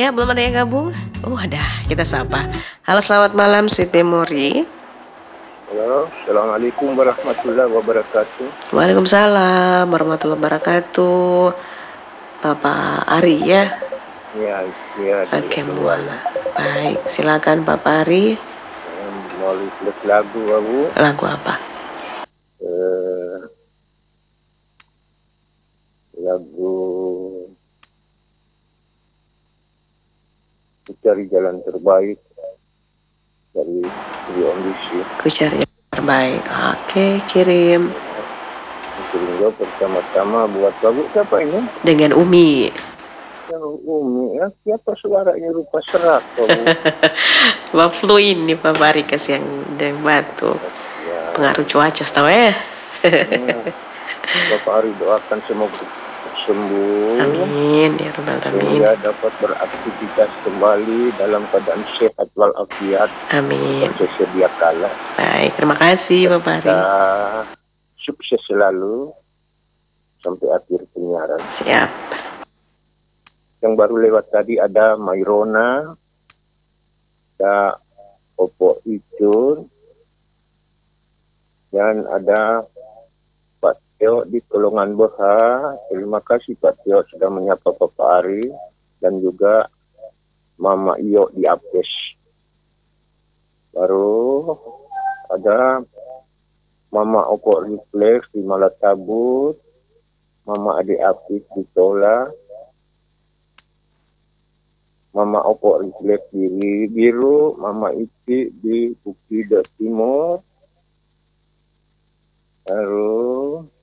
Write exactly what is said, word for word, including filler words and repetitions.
ya, belum ada yang gabung? Oh ada, kita sapa. Halo, selamat malam Sweet Memory. Halo, Assalamualaikum warahmatullahi wabarakatuh. Waalaikumsalam warahmatullahi wabarakatuh. Bapak Ari ya? Ya, ya, Oke, dari mual. Luala. Baik, silakan Bapak Ari. Mau request lagu aku. Lagu apa? Eh, lagu Cari Jalan Terbaik dari Rio Ambisi. Ku cari yang terbaik. Oke, kirim. Kirim jauh pertama-tama buat lagu siapa ini? Dengan Umi. Yang Umi ya, siapa suaranya rupa serak kamu? Bapak flu ini Bapak Ari kasih yang dengan batu. Ya. Pengaruh cuaca setahu ya. Hmm. Bapak Ari doakan semoga sembuh. Amin ya rabbal alamin. Sehingga dapat beraktivitas kembali dalam keadaan sehat walafiat. Amin. Seperti sedia kala. Baik, terima kasih Bapak Ari. Kita sukses selalu sampai akhir penyiaran. Siap. Yang baru lewat tadi ada Mairona, ada Opo Icun, dan ada Pak Tio di Kolongan Boha. Terima kasih Pak Tio sudah menyapa Bapak Ari, dan juga Mama Iyo di Apes. Baru ada Mama Opo Reflex di Malatabut, Mama Ade Apis di Tola, Mama Opo Reflex di Biru, Mama Ici di Bukit Timur. Baru